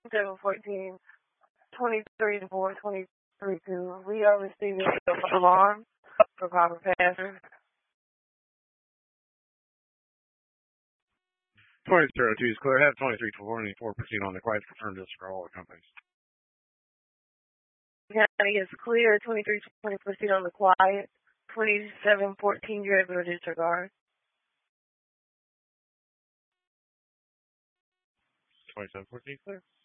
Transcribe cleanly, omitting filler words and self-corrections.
714, 23 to 4, 23 2. We are receiving an alarm for proper passers. 2002 is clear. Have 23 to 4, proceed on the quiet return to for all the companies. County is clear. 23 to 20, proceed on the quiet. 2714, you're able to disregard. 2714, clear.